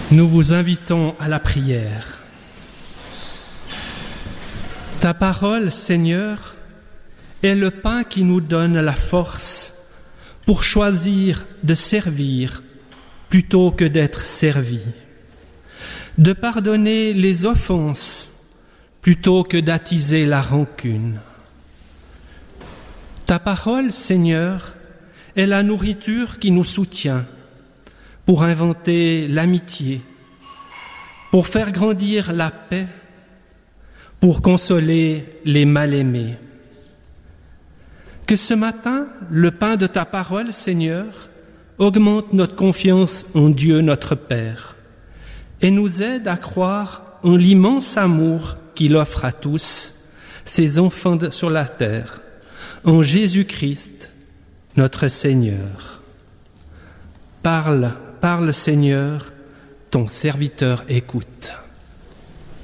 Nous vous invitons à la prière. Ta parole, Seigneur, est le pain qui nous donne la force pour choisir de servir plutôt que d'être servi, de pardonner les offenses plutôt que d'attiser la rancune. Ta parole, Seigneur, est la nourriture qui nous soutient pour inventer l'amitié, pour faire grandir la paix, pour consoler les mal-aimés. Que ce matin, le pain de ta parole, Seigneur, augmente notre confiance en Dieu notre Père et nous aide à croire en l'immense amour qu'il offre à tous, ses enfants sur la terre, en Jésus-Christ, notre Seigneur. Parle, Seigneur, ton serviteur écoute.